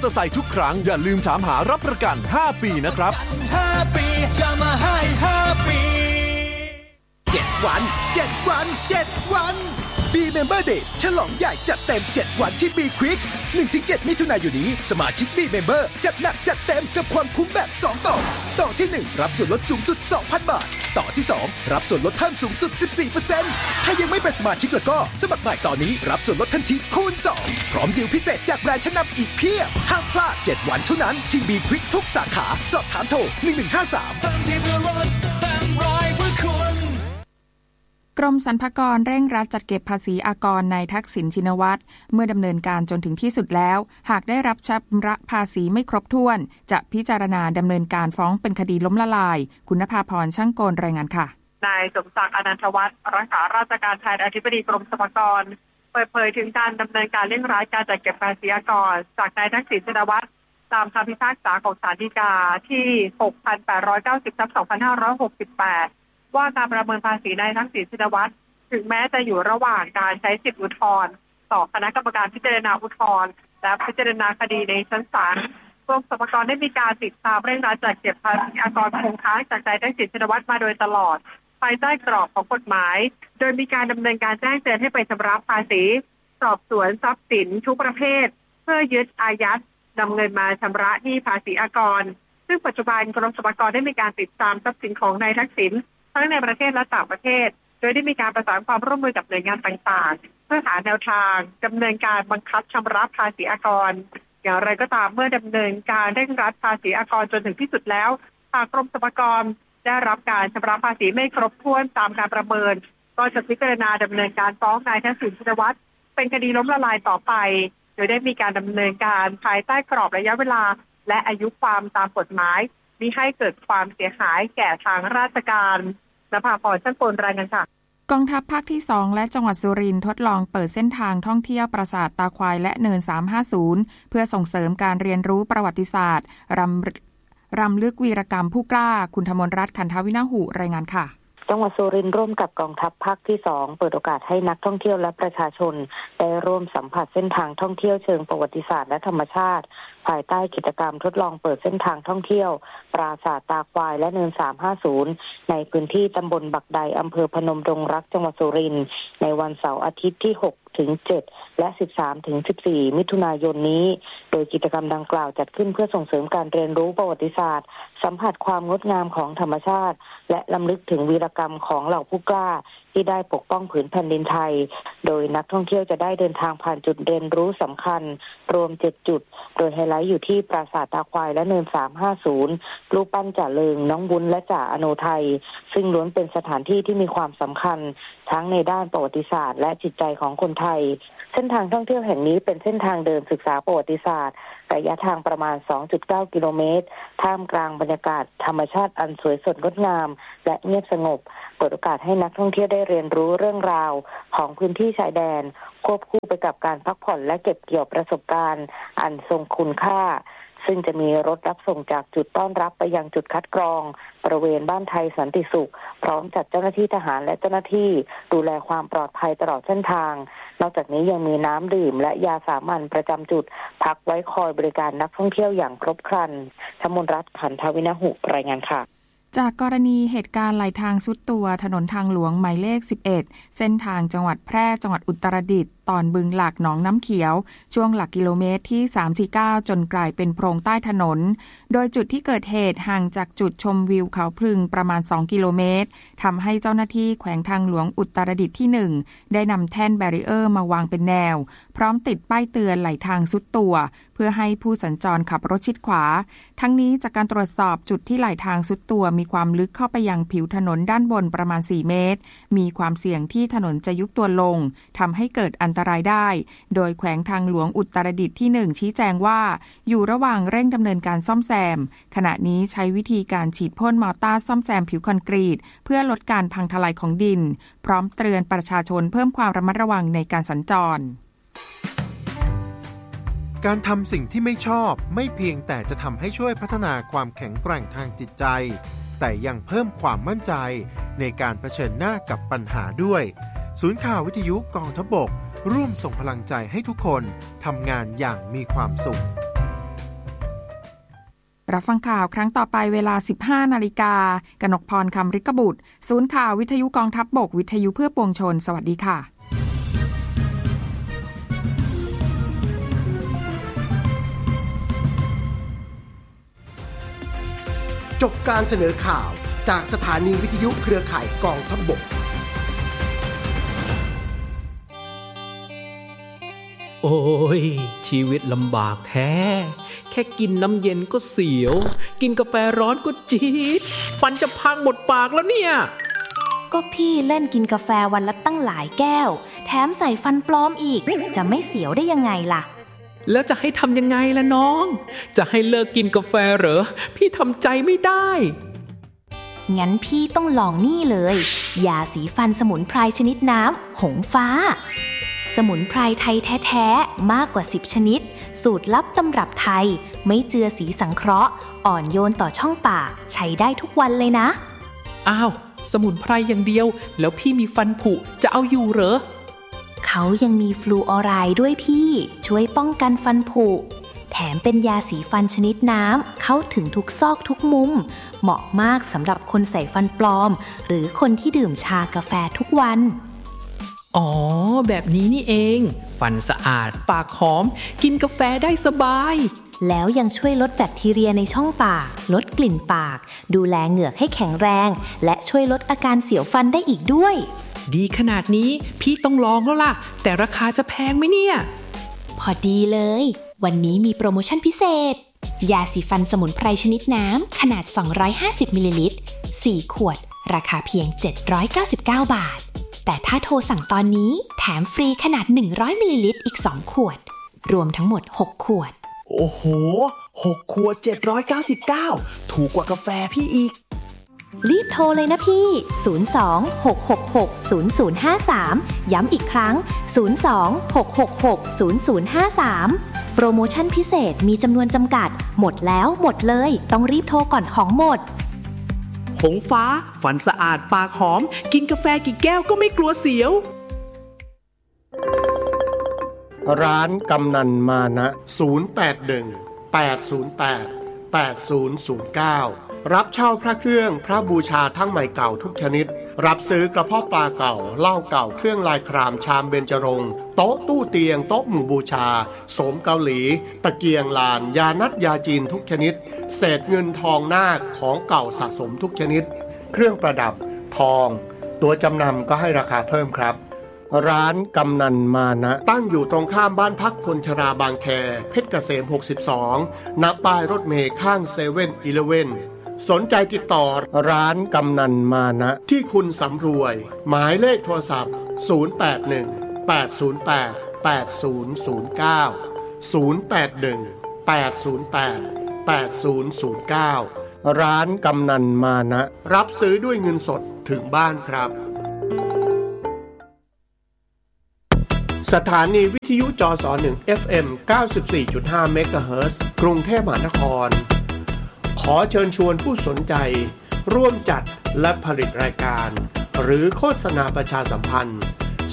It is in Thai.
อร์ไซค์ทุกครั้งอย่าลืมถามหารับประกัน5 ปีนะครับ 5 ปีจะมาให้5 ปี7 วัน7 วัน7 วันB Member Days ฉลองใหญ่จัดเต็ม7 วันที่ B Quick 1-7 มิถุนายนนี้สมาชิก B Member จัดหนักจัดเต็มกับความคุ้มแบบ2ต่อที่1รับส่วนลดสูงสุด 2,000 บาทต่อที่2รับส่วนลดเพิ่มสูงสุด 14% ถ้ายังไม่เป็นสมาชิกแล้วก็สมัครใหม่ตอนนี้รับส่วนลดทันทีคูณ2พร้อมดีลพิเศษจากแบรนด์ชั้นนำอีกเพียบห้ามพลาด7 วันเท่านั้นที่ B Quick ทุกสาขาสอบถามโทร1153ทันทีเพื่อลดแสนร้อยเพื่อคุณกรมสรรพากรเร่งรัดจัดเก็บภาษีอากรในทักษิณชินวัตรเมื่อดำเนินการจนถึงที่สุดแล้วหากได้รับชำระภาษีไม่ครบถ้วนจะพิจารณาดำเนินการฟ้องเป็นคดีล้มละลายคุณณภาพรช่างโกลรายงานค่ะนายสมศักดิ์อนันทวัฒน์รักษาราชการแทนอธิบดีกรมสรรพากรเปิดเผยถึงการดำเนินการเร่งรัดการจัดเก็บภาษีอากรจากนายทักษิณชินวัตรตามคำพิพากษาของศาลฎีกาที่ 6,890/2568 ว่าการประเมินภาษีนายทักษิณชินวัตรถึงแม้จะอยู่ระหว่างการใช้สิทธิอุทธรณ์ต่อคณะกรรมการพิจารณาอุทธรณ์และพิจารณาคดีในชั้นศาลกรมสรรพากรได้มีการติดตามเร่งรัดจัดเก็บภาษีอากรคงค้างจากนายทักษิณชินวัตรมาโดยตลอดภายใต้กรอบของกฎหมายโดยมีการดำเนินการแจ้งเตือนให้ไปชำระภาษีสอบสวนทรัพย์สินทุกประเภทเพื่อยึดอายัดนำเงินมาชำระหนี้ภาษีอากรซึ่งปัจจุบันกรมสรรพากรได้มีการติดตามทรัพย์สินของนายทักษิณทั้งในประเทศและต่างประเทศโดยได้มีการประสานความร่วมมือกับหน่วยงานต่างๆเพื่อหาแนวทางดำเนินการบังคับชำระภาษีอากรอย่างไรก็ตามเมื่อดำเนินการเร่งรัดภาษีอากรจนถึงที่สุดแล้วหากกรมสรรพากรได้รับการชำระภาษีไม่ครบถ้วนตามการประเมินก็จะพิจารณาดำเนินการฟ้องนายทักษิณชินวัตรเป็นคดีล้มละลายต่อไปโดยได้มีการดำเนินการภายใต้กรอบระยะเวลาและอายุความตามกฎหมายมิให้เกิดความเสียหายแก่ทางราชการณภาพรช่างโกลรายงานค่ะกองทัพภาคที่2และจังหวัดสุรินทร์ทดลองเปิดเส้นทางท่องเที่ยวปราสาทตาควายและเนิน350เพื่อส่งเสริมการเรียนรู้ประวัติศาสตร์รำลึกวีรกรรมผู้กล้าคุณธมนรัตน์ ขันทวินาหุรายงานค่ะจังหวัดสุรินทร์ร่วมกับกองทัพภาคที่2เปิดโอกาสให้นักท่องเที่ยวและประชาชนได้ร่วมสัมผัสเส้นทางท่องเที่ยวเชิงประวัติศาสตร์และธรรมชาติภายใต้กิจกรรมทดลองเปิดเส้นทางท่องเที่ยวปราสาทตาควายและเนิน350ในพื้นที่ตำบลบักใดอำเภอพนมดงรักจังหวัดสุรินทร์ในวันเสาร์อาทิตย์ที่6-7และ13-14มิถุนายนนี้โดยกิจกรรมดังกล่าวจัดขึ้นเพื่อส่งเสริมการเรียนรู้ประวัติศาสตร์สัมผัสความงดงามของธรรมชาติและรำลึกถึงวีรกรรมของเหล่าผู้กล้าที่ได้ปกป้องผืนแผ่นดินไทยโดยนักท่องเที่ยวจะได้เดินทางผ่านจุดเรียนรู้สำคัญรวม7จุดโดยไฮไลท์อยู่ที่ปราสาทตาควายและเนิน350รูปปั้นจ่าเลิงน้องบุญและจ่าอโนไทยซึ่งล้วนเป็นสถานที่ที่มีความสำคัญทั้งในด้านประวัติศาสตร์และจิตใจของคนไทยเส้นทางท่องเที่ยวแห่งนี้เป็นเส้นทางเดินศึกษาประวัติศาสตร์ระยะทางประมาณ 2.9 กิโลเมตรท่ามกลางบรรยากาศธรรมชาติอันสวยสดงดงามและเงียบสงบเปิดโอกาสให้นักท่องเที่ยวได้เรียนรู้เรื่องราวของพื้นที่ชายแดนควบคู่ไปกับการพักผ่อนและเก็บเกี่ยวประสบการณ์อันทรงคุณค่าซึ่งจะมีรถรับส่งจากจุดต้อนรับไปยังจุดคัดกรองบริเวณบ้านไทยสันติสุขพร้อมจัดเจ้าหน้าที่ทหารและเจ้าหน้าที่ดูแลความปลอดภัยตลอดเส้นทางนอกจากนี้ยังมีน้ำดื่มและยาสามัญประจำจุดพักไว้คอยบริการนักท่องเที่ยวอย่างครบครันธมนรัตน์ ขันทวินาหุรายงานค่ะจากกรณีเหตุการณ์ไหลทางซุดตัวถนนทางหลวงหมายเลข11เส้นทางจังหวัดแพร่จังหวัดอุตรดิตถ์ตอนบึงหลักหนองน้ำเขียวช่วงหลักกิโลเมตรที่349จนกลายเป็นโพรงใต้ถนนโดยจุดที่เกิดเหตุห่างจากจุดชมวิวเขาพลึงประมาณ2กิโลเมตรทำให้เจ้าหน้าที่แขวงทางหลวงอุตรดิตถ์ที่1ได้นำแท่นแบรีเออร์มาวางเป็นแนวพร้อมติดป้ายเตือนไหลทางซุดตัวเพื่อให้ผู้สัญจรขับรถชิดขวาทั้งนี้จากการตรวจสอบจุดที่ไหลทางซุดตัวมีความลึกเข้าไปยังผิวถนนด้านบนประมาณ4เมตรมีความเสี่ยงที่ถนนจะยุบตัวลงทำให้เกิดอันตรายได้โดยแขวงทางหลวงอุตรดิตถ์ที่1ชี้แจงว่าอยู่ระหว่างเร่งดำเนินการซ่อมแซมขณะนี้ใช้วิธีการฉีดพ่นมอร์ตาร์ซ่อมแซมผิวคอนกรีตเพื่อลดการพังทลายของดินพร้อมเตือนประชาชนเพิ่มความระมัดระวังในการสัญจรการทำสิ่งที่ไม่ชอบไม่เพียงแต่จะทำให้ช่วยพัฒนาความแข็งแกร่งทางจิตใจแต่ยังเพิ่มความมั่นใจในการเผชิญหน้ากับปัญหาด้วยศูนย์ข่าววิทยุกองทัพบกร่วมส่งพลังใจให้ทุกคนทำงานอย่างมีความสุขรับฟังข่าวครั้งต่อไปเวลา 15 นาฬิกากนกพร คำฤกบุตรศูนย์ข่าววิทยุกองทัพบกวิทยุเพื่อปวงชนสวัสดีค่ะจบการเสนอข่าวจากสถานีวิทยุเครือข่ายกองทัพบกโอ้ยชีวิตลำบากแท้แค่กินน้ำเย็นก็เสียวกินกาแฟร้อนก็จี๊ดฟันจะพังหมดปากแล้วเนี่ยก็พี่เล่นกินกาแฟวันละตั้งหลายแก้วแถมใส่ฟันปลอมอีกจะไม่เสียวได้ยังไงล่ะแล้วจะให้ทำยังไงล่ะน้องจะให้เลิกกินกาแฟเหรอพี่ทำใจไม่ได้งั้นพี่ต้องลองนี่เลยยาสีฟันสมุนไพรชนิดน้ำหงฟ้าสมุนไพรไทยแท้ๆมากกว่า10ชนิดสูตรลับตำรับไทยไม่เจือสีสังเคราะห์อ่อนโยนต่อช่องปากใช้ได้ทุกวันเลยนะอ้าวสมุนไพรอย่างเดียวแล้วพี่มีฟันผุจะเอาอยู่เหรอเขายังมีฟลูออไรด์ด้วยพี่ช่วยป้องกันฟันผุแถมเป็นยาสีฟันชนิดน้ำเข้าถึงทุกซอกทุกมุมเหมาะมากสำหรับคนใส่ฟันปลอมหรือคนที่ดื่มชากาแฟทุกวันอ๋อแบบนี้นี่เองฟันสะอาดปากหอมกินกาแฟได้สบายแล้วยังช่วยลดแบคทีเรียในช่องปากลดกลิ่นปากดูแลเหงือกให้แข็งแรงและช่วยลดอาการเสียวฟันได้อีกด้วยดีขนาดนี้พี่ต้องลองแล้วล่ะแต่ราคาจะแพงไหมเนี่ยพอดีเลยวันนี้มีโปรโมชั่นพิเศษยาสีฟันสมุนไพรชนิดน้ำขนาด250มิลลิลิตร4ขวดราคาเพียง799 บาทแต่ถ้าโทรสั่งตอนนี้แถมฟรีขนาด100มิลลิลิตรอีก2ขวดรวมทั้งหมด6ขวดโอ้โห6ขวด799ถูกกว่ากาแฟพี่อีกรีบโทรเลยนะพี่02-666-0053ย้ำอีกครั้ง02-666-0053โปรโมชั่นพิเศษมีจำนวนจำกัดหมดแล้วหมดเลยต้องรีบโทรก่อนของหมดหงฟ้าฟันสะอาดปากหอมกินกาแฟกี่แก้วก็ไม่กลัวเสียวร้านกำนันมานะ081-808-8009รับเช่าพระเครื่องพระบูชาทั้งใหม่เก่าทุกชนิดรับซื้อกระเพาะปลาเก่าเหล้าเก่าเครื่องลายครามชามเบญจรงค์โต๊ะตู้เตียงโต๊ะหมู่บูชาโสมเกาหลีตะเกียงลานยานัดยาจีนทุกชนิดเศษเงินทองนาคของเก่าสะสมทุกชนิดเครื่องประดับทองตัวจำนำก็ให้ราคาเพิ่มครับร้านกำนันมานะตั้งอยู่ตรงข้ามบ้านพักคนชราบางแคเพชรเกษม62ณป้ายรถเมล์ข้าง7-Elevenสนใจติดต่อร้านกำนันมานะที่คุณสำรวยหมายเลขโทรศัพท์081-808-8009 ร้านกำนันมานะรับซื้อด้วยเงินสดถึงบ้านครับสถานีวิทยุจส1 FM 94.5 เมกะเฮิรตซ์กรุงเทพมหานครขอเชิญชวนผู้สนใจร่วมจัดและผลิตรายการหรือโฆษณาประชาสัมพันธ์